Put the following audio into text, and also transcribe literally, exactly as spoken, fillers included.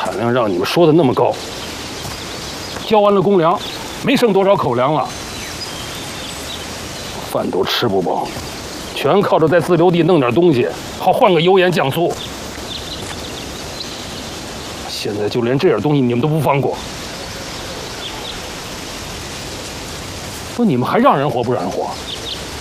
产量让你们说的那么高，交完了公粮，没剩多少口粮了，饭都吃不饱，全靠着在自留地弄点东西，好换个油盐酱醋。现在就连这点东西你们都不放过，说你们还让人活不让人活？